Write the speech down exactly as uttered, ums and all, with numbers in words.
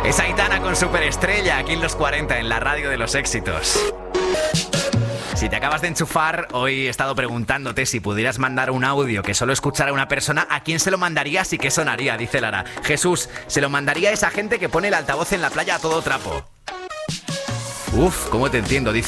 Es Aitana con Superestrella, aquí en los cuarenta, en la radio de los éxitos. Si te acabas de enchufar, hoy he estado preguntándote si pudieras mandar un audio que solo escuchara una persona, ¿a quién se lo mandarías y qué sonaría? Dice Lara. Jesús, se lo mandaría a esa gente que pone el altavoz en la playa a todo trapo. Uf, ¿cómo te entiendo? Dice